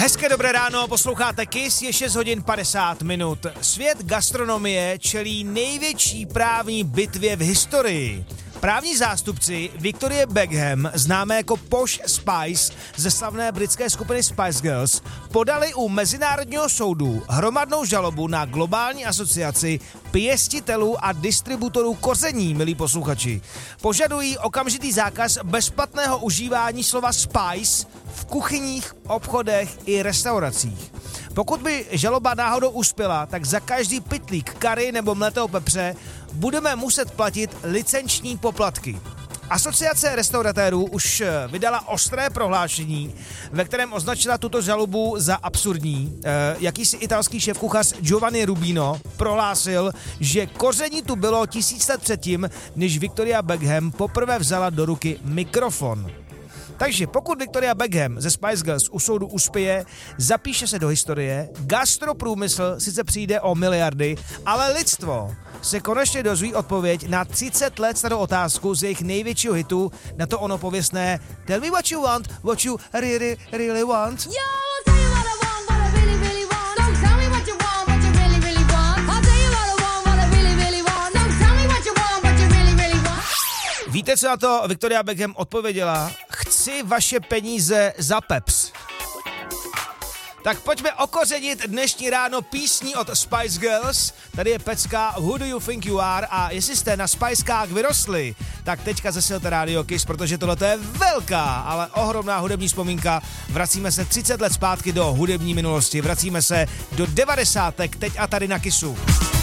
Hezké dobré ráno, posloucháte Kiss, je 6 hodin 50 minut. Svět gastronomie čelí největší právní bitvě v historii. Právní zástupci Victorie Beckham, známé jako Posh Spice ze slavné britské skupiny Spice Girls, podali u Mezinárodního soudu hromadnou žalobu na globální asociaci pěstitelů a distributorů koření, milí posluchači. Požadují okamžitý zákaz bezplatného užívání slova spice v kuchyních, obchodech i restauracích. Pokud by žaloba náhodou uspěla, tak za každý pytlík kary nebo mletého pepře budeme muset platit licenční poplatky. Asociace restauratérů už vydala ostré prohlášení, ve kterém označila tuto žalobu za absurdní. Jakýsi italský šéfkuchař Giovanni Rubino prohlásil, že koření tu bylo 1000 let předtím, než Victoria Beckham poprvé vzala do ruky mikrofon. Takže pokud Victoria Beckham ze Spice Girls u soudu uspěje, zapíše se do historie, gastroprůmysl sice přijde o miliardy, ale lidstvo se konečně dozví odpověď na 30 let starou otázku z jejich největšího hitu, na to ono pověstné Tell me what you really, really want. Yo, I'll tell you what I want, what I really, really want. Don't tell me what you want, what you really, really want. I'll tell you what I want, what I really, really want. Don't tell me what you want, what you really, really want. Víte, co na to Victoria Beckham odpověděla? Chci vaše peníze za peps. Tak pojďme okořenit dnešní ráno písní od Spice Girls. Tady je pecka Who Do You Think You Are a jestli jste na Spicekách vyrostli, tak teďka zesilte Radio Kiss, protože tohle je velká, ale ohromná hudební vzpomínka. Vracíme se 30 let zpátky do hudební minulosti, vracíme se do 90. teď a tady na Kissu.